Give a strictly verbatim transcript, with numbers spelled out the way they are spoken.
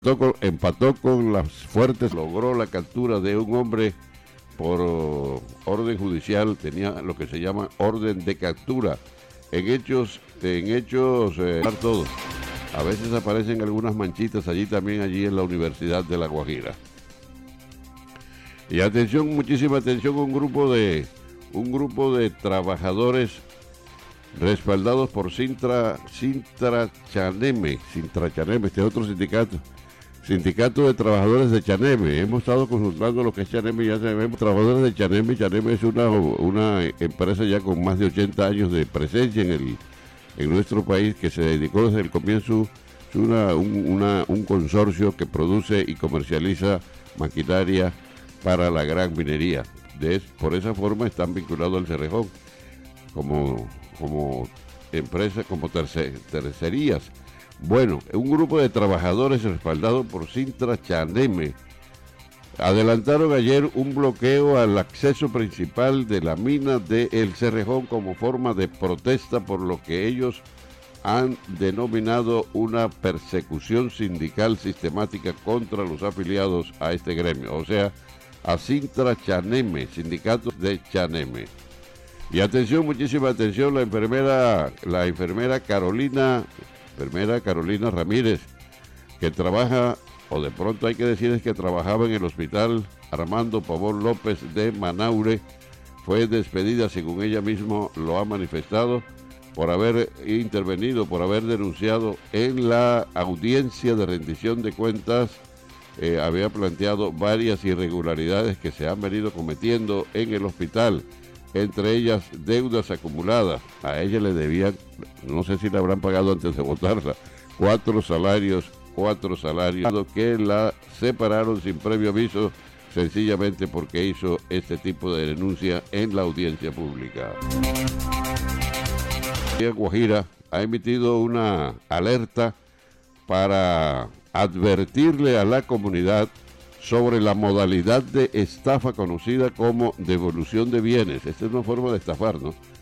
Con, empató con las fuertes, logró la captura de un hombre por uh, orden judicial, tenía lo que se llama orden de captura. En hechos, en hechos, eh, todo. A veces aparecen algunas manchitas allí también, allí en la Universidad de La Guajira. Y atención, muchísima atención, un grupo de, un grupo de trabajadores respaldados por Sintra, Sintra Chaneme, Sintra Chaneme, este otro sindicato. Sindicato de Trabajadores de Chaneme. Hemos estado consultando lo que es Chaneme, ya sabemos, trabajadores de Chaneme. Chaneme es una, una empresa ya con más de ochenta años de presencia en, el, en nuestro país, que se dedicó desde el comienzo, es una, un, una, un consorcio que produce y comercializa maquinaria para la gran minería. De, por esa forma están vinculados al Cerrejón como, como empresa, como tercer, tercerías. Bueno, un grupo de trabajadores respaldado por Sintra Chaneme adelantaron ayer un bloqueo al acceso principal de la mina de El Cerrejón como forma de protesta por lo que ellos han denominado una persecución sindical sistemática contra los afiliados a este gremio, o sea, a Sintra Chaneme, sindicato de Chaneme. Y atención, muchísima atención, la enfermera, la enfermera Carolina... enfermera Carolina Ramírez, que trabaja, o de pronto hay que decir es que trabajaba en el hospital Armando Pavón López de Manaure, fue despedida, según ella misma lo ha manifestado, por haber intervenido, por haber denunciado en la audiencia de rendición de cuentas, eh, había planteado varias irregularidades que se han venido cometiendo en el hospital, entre ellas deudas acumuladas. A ella le debían, no sé si la habrán pagado antes de votarla, cuatro salarios, cuatro salarios, que la separaron sin previo aviso, sencillamente porque hizo este tipo de denuncia en la audiencia pública. Guajira ha emitido una alerta para advertirle a la comunidad sobre la modalidad de estafa conocida como devolución de bienes. Esta es una forma de estafar, ¿no?